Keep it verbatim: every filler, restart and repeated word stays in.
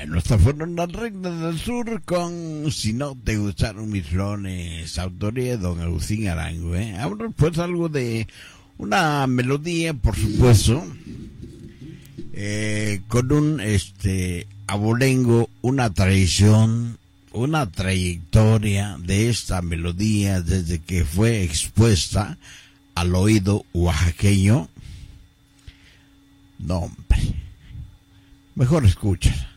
Bueno, estas fueron las reinas del sur con Si no te gustaron mis flores, autoría de don Agustín Arango, ¿eh? Ahora pues algo de una melodía, por supuesto, eh, con un este abolengo, una tradición, una trayectoria de esta melodía desde que fue expuesta al oído oaxaqueño. No, hombre, mejor escucha.